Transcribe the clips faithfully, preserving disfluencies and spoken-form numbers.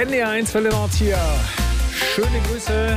N D R eins für Lennart hier. Schöne Grüße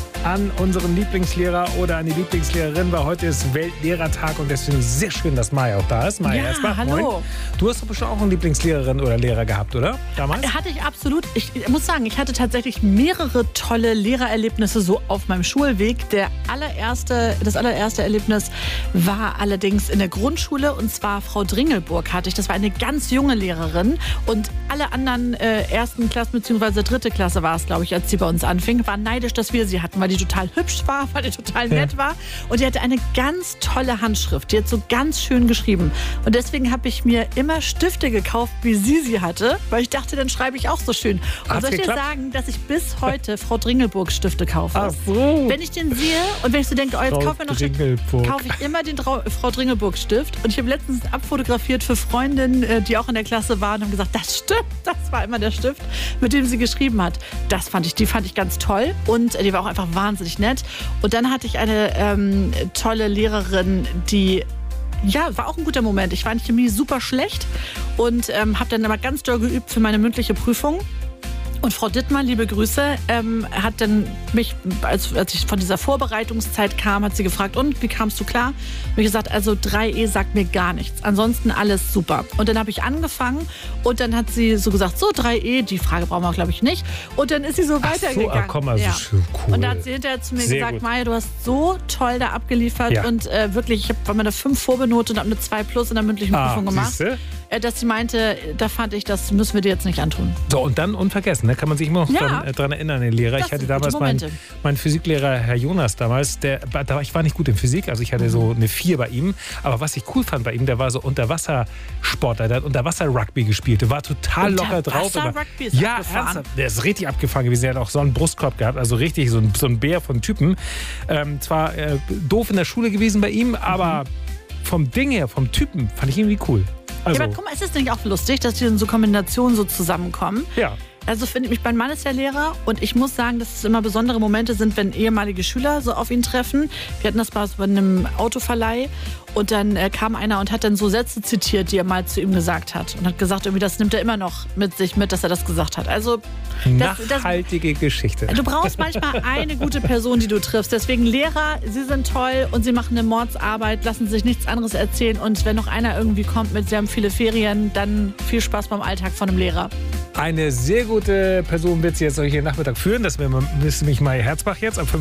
an unseren Lieblingslehrer oder an die Lieblingslehrerin, weil heute ist Weltlehrertag und deswegen sehr schön, dass Maya auch da ist. Maya, ja, erstmal. hallo. Moin. Du hast doch bestimmt auch eine Lieblingslehrerin oder Lehrer gehabt, oder? Damals? Hatte ich absolut. Ich muss sagen, ich hatte tatsächlich mehrere tolle Lehrererlebnisse so auf meinem Schulweg. Der allererste, das allererste Erlebnis war allerdings in der Grundschule und zwar Frau Dringelburg hatte ich. Das war eine ganz junge Lehrerin und alle anderen äh, ersten Klassen bzw. dritte Klasse war es, glaube ich, als sie bei uns anfing, waren neidisch, dass wir sie hatten, weil die total hübsch war, weil die total nett ja. war. Und die hatte eine ganz tolle Handschrift. Die hat so ganz schön geschrieben. Und deswegen habe ich mir immer Stifte gekauft, wie sie sie hatte, weil ich dachte, dann schreibe ich auch so schön. Und Hat's soll ich dir geklappt? sagen, dass ich bis heute Frau Dringelburg Stifte kaufe? Ach so. Wenn ich den sehe und wenn ich so denke, oh, jetzt Frau kaufen wir noch Dringelburg. kaufe ich immer den Trau Frau Dringelburg Stift. Und ich habe letztens abfotografiert für Freundinnen, die auch in der Klasse waren und haben gesagt, das stimmt, das war immer der Stift, mit dem sie geschrieben hat. Das fand ich, die fand ich ganz toll und die war auch einfach wahnsinnig nett. Und dann hatte ich eine ähm, tolle Lehrerin, die, ja, war auch ein guter Moment. Ich war in Chemie super schlecht und ähm, habe dann aber ganz doll geübt für meine mündliche Prüfung. Und Frau Dittmann, liebe Grüße, ähm, hat dann mich, als, als ich von dieser Vorbereitungszeit kam, hat sie gefragt, und wie kamst du klar? Und ich gesagt, also drei E sagt mir gar nichts. Ansonsten alles super. Und dann habe ich angefangen und dann hat sie so gesagt, so drei E, die Frage brauchen wir, glaube ich, nicht. Und dann ist sie so Ach weitergegangen. so, ah, komm, also ja. schön, cool. Und da hat sie hinterher zu mir Sehr gesagt, gut. Maya, du hast so toll da abgeliefert Ja. und äh, wirklich, ich habe bei meiner fünf vorbenotet und habe eine zwei plus in der mündlichen Ah, Prüfung gemacht. siehste? Äh, dass sie meinte, da fand ich, das müssen wir dir jetzt nicht antun. So, und dann unvergessen, ne? Kann man sich immer noch Ja. dran, äh, dran erinnern, den Lehrer. Das Ich hatte sind damals gute meinen Momente. mein Physiklehrer, Herr Jonas damals, der, da, ich war nicht gut in Physik, also ich hatte so eine vier bei ihm. Aber was ich cool fand bei ihm, der war so Unterwassersportler, der hat Unterwasser-Rugby gespielt. Der war total locker drauf. Unterwasser-Rugby ist Ja, abgefahren. ernsthaft. Der ist richtig abgefahren gewesen. Der hat auch so einen Brustkorb gehabt, also richtig so ein, so ein Bär von Typen. Ähm, zwar äh, doof in der Schule gewesen bei ihm, aber vom Ding her, vom Typen, fand ich irgendwie cool. Also, Ja, aber guck mal, ist es nicht auch lustig, dass die in so Kombinationen so zusammenkommen? ja. Also finde ich, mein Mann ist ja Lehrer und ich muss sagen, dass es immer besondere Momente sind, wenn ehemalige Schüler so auf ihn treffen. Wir hatten das mal so bei einem Autoverleih und dann äh, kam einer und hat dann so Sätze zitiert, die er mal zu ihm gesagt hat. Und hat gesagt, irgendwie, das nimmt er immer noch mit sich mit, dass er das gesagt hat. Also das, das, Nachhaltige Geschichte. du brauchst manchmal eine gute Person, die du triffst. Deswegen Lehrer, sie sind toll und sie machen eine Mordsarbeit, lassen sich nichts anderes erzählen. Und wenn noch einer irgendwie kommt mit, sie haben viele Ferien, dann viel Spaß beim Alltag von einem Lehrer. Eine sehr gute Person wird sie jetzt hier Nachmittag führen. Das wäre nämlich Maya Herzbach jetzt. Ab